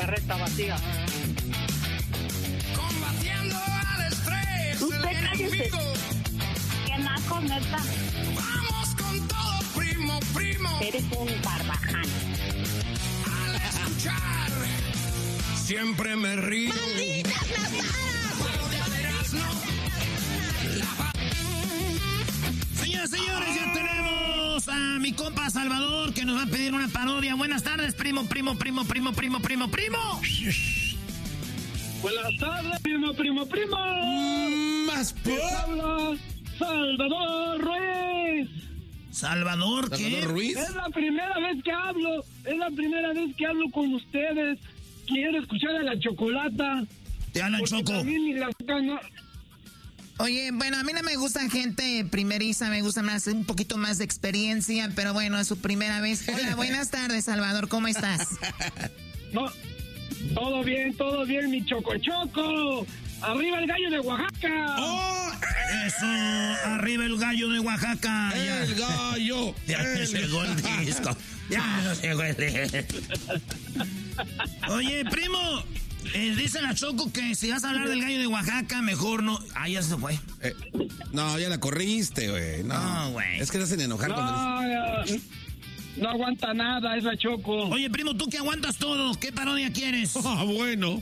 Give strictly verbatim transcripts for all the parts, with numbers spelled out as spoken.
carreta vacía. Combatiendo al estrés. Usted cállese. Qué naco, neta. Vamos con todo, primo, primo. Eres un barbaján. Al escuchar, siempre me río. ¡Malditas las Señoras y señores, ya tenemos a mi compa Salvador que nos va a pedir una parodia. Buenas tardes, primo, primo, primo, primo, primo, primo, primo. Buenas tardes, primo, primo, primo. Más por... habla Salvador Ruiz. ¿Salvador qué? ¿Salvador Ruiz? Es la primera vez que hablo, es la primera vez que hablo con ustedes. Quiero escuchar a la Chocolata. Te hablan, Choco. También ni la no. Oye, bueno, a mí no me gusta gente primeriza, me gusta más, un poquito más de experiencia, pero bueno, es su primera vez. Hola, buenas tardes, Salvador, ¿cómo estás? No, todo bien, todo bien, mi Choco Choco. ¡Arriba el gallo de Oaxaca! ¡Oh! Eso, arriba el gallo de Oaxaca. El ya. gallo. Ya el se llegó el disco. Ya no llegó el disco. Oye, primo, eh, dice la Choco que si vas a hablar del gallo de Oaxaca, mejor no. Ah, ya se fue. Eh, no, ya la corriste, güey. No, güey. Es que te hacen enojar no, cuando dices... no aguanta nada esa Choco. Oye, primo, tú que aguantas todo, ¿qué parodia quieres? Ah, bueno.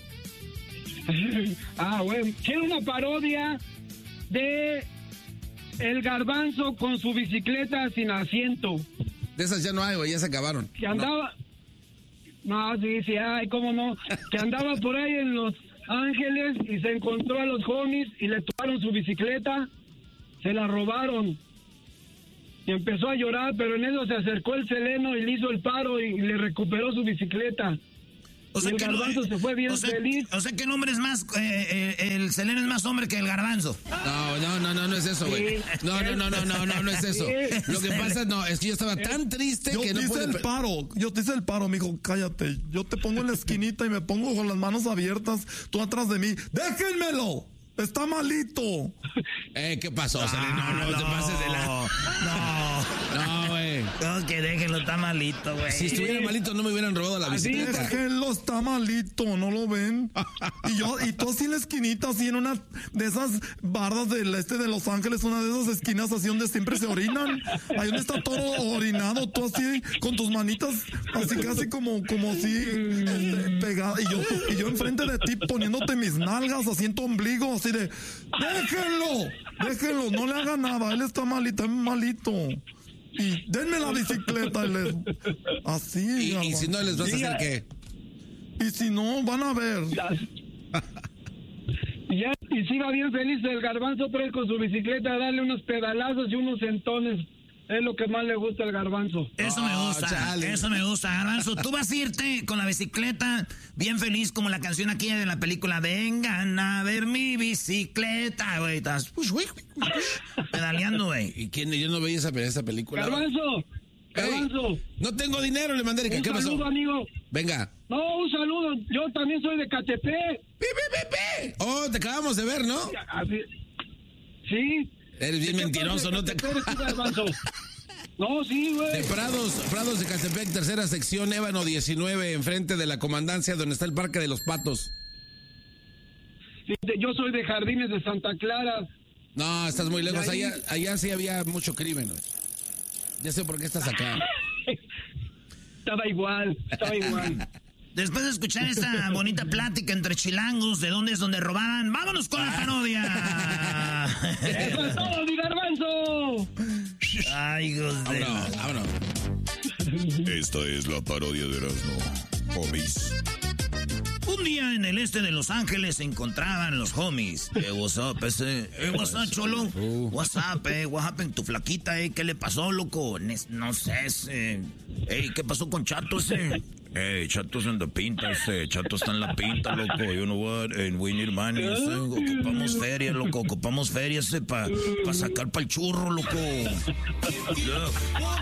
Ah, bueno. Quiero una parodia de El Garbanzo con su bicicleta sin asiento. De esas ya no hay, güey, ya se acabaron. Que andaba... No, no sí, sí, ay, cómo no. Que andaba por ahí en Los Ángeles y se encontró a los homies y le tomaron su bicicleta. Se la robaron. Y empezó a llorar, pero en eso se acercó el Seleno y le hizo el paro y le recuperó su bicicleta. O sea, el que Garbanzo no, se fue bien o sea, feliz. O sea que el hombre es más, eh, eh, el Seleno es más hombre que el Garbanzo. No, no, no, no, no es eso, güey. Sí. No, no, no, no, no, no, no es eso. Sí. Lo que pasa, no, es que yo estaba tan triste Yo que te no hice pude... el paro, yo te hice el paro, mijo, cállate. Yo te pongo en la esquinita y me pongo con las manos abiertas, tú atrás de mí. ¡Déjenmelo! ¡Está malito! Eh, ¿qué pasó, Seleno? No, no, no te pases de la... No, No, güey. no, que déjenlo, está malito, güey. Si estuviera malito no me hubieran robado la bicicleta. Déjenlo, está malito, ¿no lo ven? Y yo, y tú así en la esquinita, así en una de esas bardas del este de Los Ángeles, una de esas esquinas así donde siempre se orinan. Ahí donde está todo orinado, tú así, con tus manitas, así casi como, como así, este, pegada. Y yo, y yo enfrente de ti poniéndote mis nalgas, así en tu ombligo, así de, déjenlo, déjenlo, no le haga nada, él está malito, es malito. Y denme la bicicleta y les... Así. Y, y si no les vas a hacer qué. Y si no, van a ver. Ya, ya, y si va bien feliz el Garbanzo, pero con su bicicleta, darle unos pedalazos y unos sentones. Es lo que más le gusta al Garbanzo. Eso me Oh, gusta, chale. eso me gusta, Garbanzo. Tú vas a irte con la bicicleta bien feliz como la canción aquí de la película Vengan a ver mi bicicleta, güey. Estás pedaleando, güey. ¿Y quién? Yo no veía esa, esa película. Garbanzo, Ey, Garbanzo. no tengo dinero, le mandé. Un ¿Qué pasó? saludo, amigo. Venga. No, un saludo. Yo también soy de Catepec. ¡Pi, pi, pi, pi! Oh, te acabamos de ver, ¿no? Así- Sí. Eres bien ¿De qué mentiroso, parte ¿no? de Te... Catepec eres tú, Garbanzo? No, sí, güey. De Prados, Prados de Catepec, tercera sección, Ébano diecinueve, enfrente de la comandancia donde está el Parque de los Patos. Sí, de- yo soy de Jardines de Santa Clara. No, estás muy lejos. Ahí- Allá, allá sí había mucho crimen, güey. Ya sé por qué estás acá. Estaba igual, estaba igual. Después de escuchar esta bonita plática entre chilangos, de dónde es donde robaban, vámonos con la parodia. ¡Eso es todo, mi Garbanzo! Ay, hijos de... Vámonos, vámonos. Esta es la parodia de Erasmo, homies. Un día en el este de Los Ángeles se encontraban los homies. Eh, what's up, ese? Eh, what's up, cholo? Uh. What's up, eh? What happened? Tu flaquita, eh? ¿Qué le pasó, loco? Nes- No sé, ese. Ey, ¿qué pasó con Chato, ese? Ey, Chato's en la pinta, ese. Chato está en la pinta, loco. You know what? And we need money, ese. Ocupamos feria, loco. Ocupamos feria, ese, para pa sacar para el churro, loco. Look.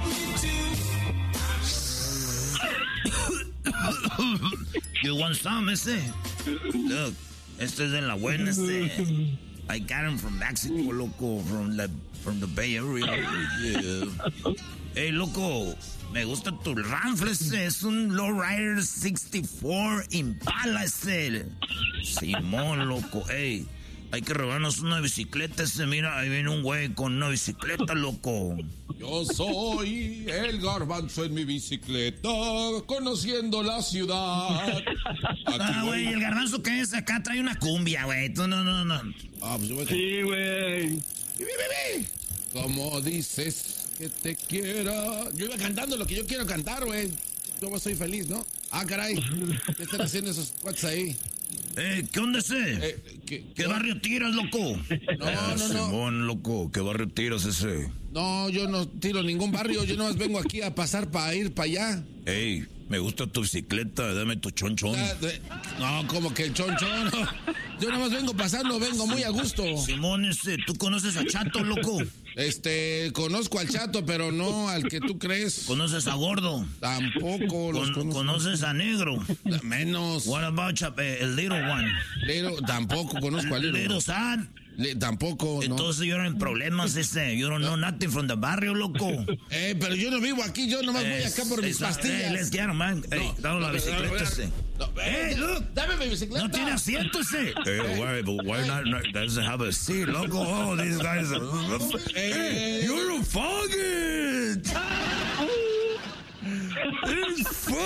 You want some, ese? Look, este es de la buena, este. I got him from Mexico, loco, from the, from the Bay Area. Yeah. Hey, loco, Me gusta tu Rifle, ese es un Lowrider sesenta y cuatro Impala ese. Simón, loco, ey. Hay que robarnos una bicicleta ese, mira, ahí viene un güey con una bicicleta, loco. Yo soy el garbanzo en mi bicicleta, conociendo la ciudad. Ah, güey, el garbanzo que es acá trae una cumbia, güey. No, no, no, no. Ah, pues yo voy a... Sí, güey. Como dices que te quiera. Yo iba cantando lo que yo quiero cantar, güey. Yo soy feliz, ¿no? Ah, caray. ¿Qué están haciendo esos cuates ahí? Eh, ¿qué onda ese? Eh, ¿qué, ¿Qué barrio tiras, loco? No, no, no. Simón, loco, ¿qué barrio tiras ese? No, yo no tiro ningún barrio. Yo nomás vengo aquí a pasar para ir para allá. Ey, me gusta tu bicicleta, dame tu chonchón. Ah, de- No, como que el chonchón. No. Yo nomás vengo pasando, vengo muy a gusto. Simón, ese, ¿tú conoces a Chato, loco? Este, conozco al Chato, pero no al que tú crees. ¿Conoces a Gordo? Tampoco los Con- conozco. ¿Conoces a Negro? Menos. What about Chap- eh, el Little One? Little, tampoco conozco al Little Little. Sad. Le- tampoco, no. Entonces yo era en problemas ese. Yo don't know nothing from the barrio, loco. Eh, pero yo no vivo aquí, yo nomás voy acá por mis Esa- pastillas. Hey, let's get him, man. Hey, No, dame la no, bicicleta no, no, ese. no, Hey, eh, look. Dame mi bicicleta. No tiene asiento ese. Hey, why, but why not, not doesn't have a seat, loco? Oh, these guys are... Hey, you're a faggot! It's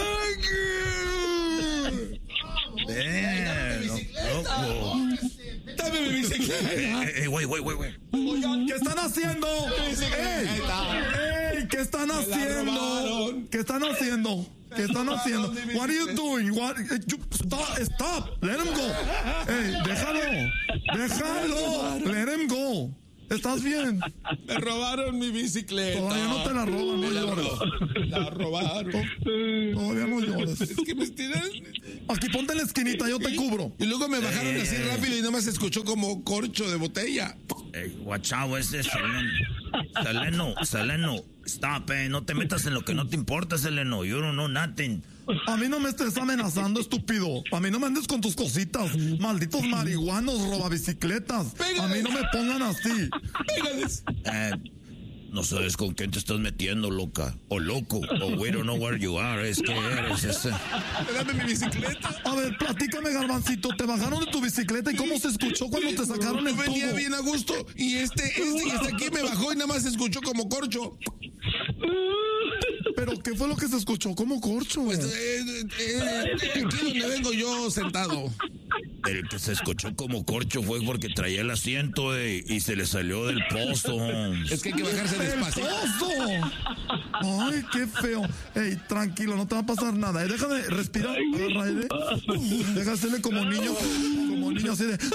faggot! Damn, loco. Dame mi bicicleta. Hey, hey, wait, wait, wait, wait. ¿Qué están haciendo? ¡Ey! ¡Ey! ¿Qué están haciendo? robaron. ¿Qué están haciendo? ¿Qué están haciendo? What are you doing? What? eh, you- Stop, stop. Let him go. Ey, déjalo. Déjalo. Let him go. ¿Estás bien? Me robaron mi bicicleta. Todavía no te la roban, no Me la llores. ro- La robaron. Todavía no llores. Es que me estiran. Aquí ponte en la esquinita, yo te cubro. Y luego me bajaron así Eh. rápido y nomás se escuchó como corcho de botella. Hey, watch out, ese Seleno. Seleno, Seleno. Stop, eh. No te metas en lo que no te importa, Seleno. You don't know nothing. A mí no me estés amenazando, estúpido. A mí no me andes con tus cositas. Malditos marihuanos, robabicicletas. A mí no me pongan así. Pégales. Eh, no sabes con quién te estás metiendo, loca. O loco. O we don't know where you are. Es que eres ese. Dame mi bicicleta. A ver, platícame, Garbancito. ¿Te bajaron de tu bicicleta y cómo se escuchó cuando te sacaron el Yo venía tubo? bien a gusto y este, este, este aquí me bajó y nada más se escuchó como corcho. ¿Pero qué fue lo que se escuchó como corcho? Pues eh, eh, eh, aquí donde vengo yo sentado. El que se escuchó como corcho fue porque traía el asiento eh, y se le salió del pozo. Es que hay que bajarse ¡El despacio. pozo! ¡Ay, qué feo! Ey, tranquilo, no te va a pasar nada. Eh, déjame respirar. Agarra aire. Deja hacerle como niño. Como niño así de...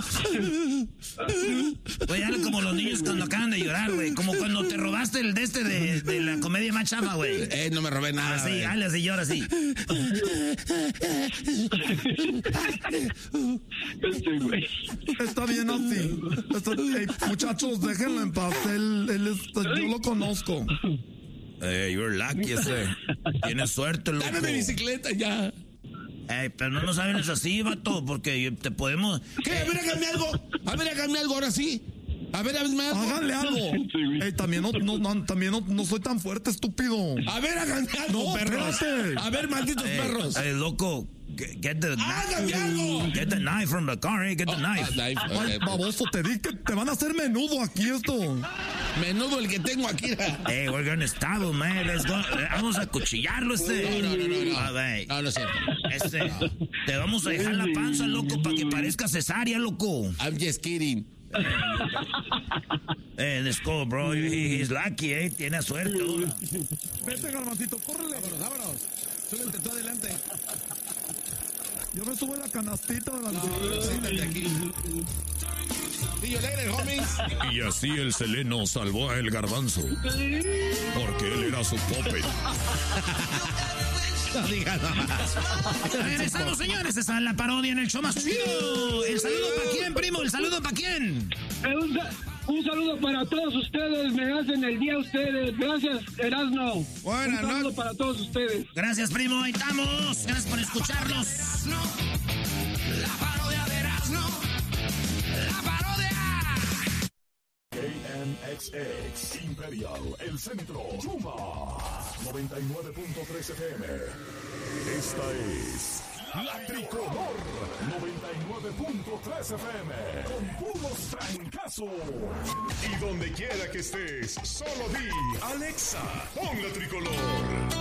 Güey, hazle como los niños cuando acaban de llorar, güey. Como cuando te robaste el de este de, de la comedia más chafa, güey. Eh, no me robé nada. Así, güey. hazle así, llora así. Este, güey. Está bien así. Está- ey, muchachos, déjenlo en paz. Él, él está- yo lo conozco. Eh, you're lucky ese. Tienes suerte, loco. Dame mi bicicleta ya. Ey, pero no nos saben así, vato, porque te podemos... ¿Qué? A ver, háganme algo. A ver, háganme algo ahora sí. A ver, háganme algo. Háganle algo. Ey, también no, no, no, también no, no soy tan fuerte, estúpido. A ver, háganme algo, No, perros. espérate. A ver, malditos Ey, perros. ey, loco, get, get the... Háganme algo. Get the knife from the car, eh, get the Ah, knife. knife, Ay, ok. baboso, te di que te van a hacer menudo aquí esto. Menudo el que tengo aquí. Hey, we're gonna stab him, man. Let's go. Eh, Vamos a cuchillarlo, este. No, no, no, no, no. A ver, No, no es cierto. este. Te vamos a dejar la panza, loco, para que parezca cesárea, loco. I'm just kidding. Eh, let's go, bro. He- he's lucky, eh. Tiene suerte. ahora. Vete, Garbancito, córrele. Vámonos, vámonos. Súbete tú adelante. Yo me subo en la canastita de la... Siéntate aquí. See you later, homies. Y así el Seleno salvó a el Garbanzo. Porque él era su puppet. No digas nada. Regresamos, señores. Esa es la parodia en el show más chido. ¿El saludo para quién, primo? ¿El saludo para quién? Eh, Un, sa- un saludo para todos ustedes, me hacen el día ustedes. Gracias, Erasno. Buenas Un saludo noches. para todos ustedes. Gracias, primo. Ahí estamos. Gracias por escucharnos. La parodia de Erasmo, la parodia. K N en X X, Imperial, El Centro, Chuma, noventa y nueve punto tres F M. Esta es La Tricolor, noventa y nueve punto tres F M, con puros trancazos. Y donde quiera que estés, solo di, Alexa, pon La Tricolor.